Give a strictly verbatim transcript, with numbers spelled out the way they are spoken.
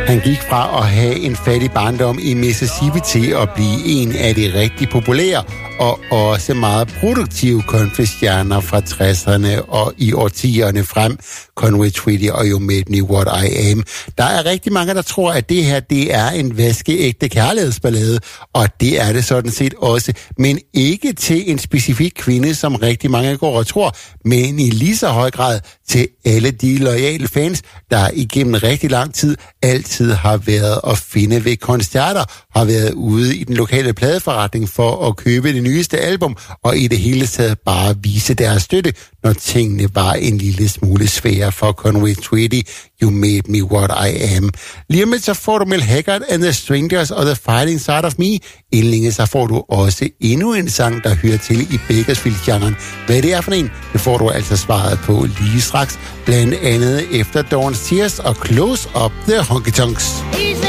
Han gik fra at have en fattig barndom i Mississippi til at blive en af de rigtig populære og også meget produktive countrystjerner fra tresserne og i årtierne frem. Conway Twitty og You Made Me What I Am. Der er rigtig mange, der tror, at det her det er en vaskeægte kærlighedsballade, og det er det sådan set også, men ikke til en specifik kvinde, som rigtig mange går og tror, men i lige så høj grad til alle de loyale fans, der igennem rigtig lang tid altid har været at finde ved koncerter, har været ude i den lokale pladeforretning for at købe det nyeste album, og i det hele taget bare vise deres støtte, når tingene var en lille smule svære for Conway Twitty. You Made Me What I Am. Lige om lidt så får du Mel Haggard and the Strangers og The Fighting Side of Me. Inden så får du også endnu en sang, der hører til i Bakersfield-genren. Hvad det er for en, det får du altså svaret på lige straks. Blandt andet efter Dawn's Tears og Close Up the Honky Tonks.